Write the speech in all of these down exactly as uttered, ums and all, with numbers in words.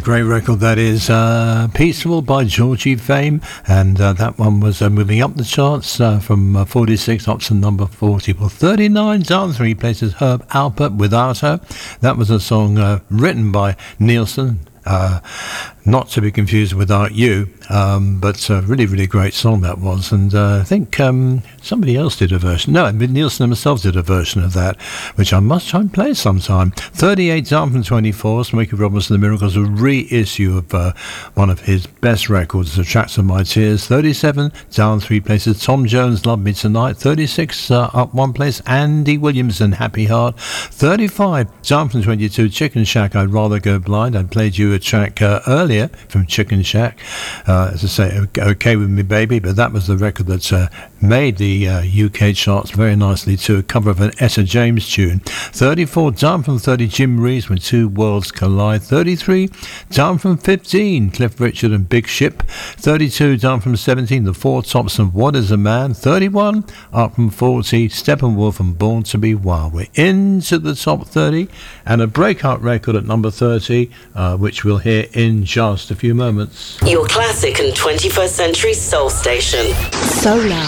great record that is. Uh, Peaceful by Georgie Fame, and uh, that one was uh, moving up the charts uh, from uh, forty-six up to number forty. Well, thirty-nine down three places. Herb Alpert, Without Her. That was a song uh, written by Nielsen. Uh, not to be confused with Without You, um, but a really, really great song that was. And uh, I think um, somebody else did a version. No, Nielsen himself did a version of that, which I must try and play sometime. thirty-eight down from twenty-four, Smokey Robinson and the Miracles, a reissue of uh, one of his best records, The Tracks of My Tears. thirty-seven down three places, Tom Jones, Love Me Tonight. thirty-six uh, up one place, Andy Williamson, Happy Heart. thirty-five down from twenty-two, Chicken Shack, I'd Rather Go Blind. I played you a track uh, earlier from Chicken Shack, uh, as I say, Okay With Me Baby, but that was the record that uh, made the uh, U K charts very nicely to a cover of an Etta James tune. thirty-four down from thirty, Jim Reeves, When Two Worlds Collide. thirty-three down from fifteen, Cliff Richard and Big Ship. thirty-two down from seventeen, The Four Tops and What Is a Man. thirty-one up from forty, Steppenwolf and Born to Be Wild. We're into the top thirty, and a breakout record at number thirty, uh, which we'll hear in just a few moments. Your classic and twenty-first century soul station. Solar.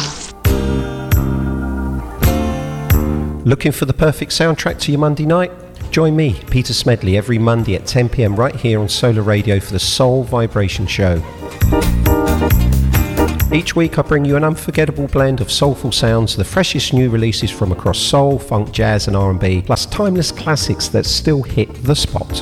Looking for the perfect soundtrack to your Monday night? Join me, Peter Smedley, every Monday at ten p.m. right here on Solar Radio for the Soul Vibration Show. Each week I bring you an unforgettable blend of soulful sounds, the freshest new releases from across soul, funk, jazz and R and B, plus timeless classics that still hit the spot.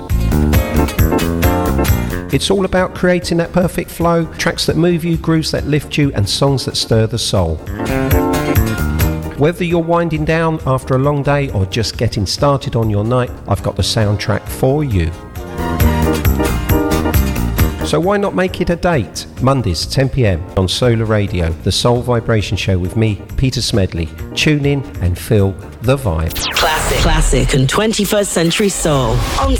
It's all about creating that perfect flow, tracks that move you, grooves that lift you, and songs that stir the soul. Whether you're winding down after a long day or just getting started on your night, I've got the soundtrack for you. So why not make it a date? Mondays, ten p.m. on Solar Radio, the Soul Vibration Show with me, Peter Smedley. Tune in and feel the vibe. Classic, classic and twenty-first century soul on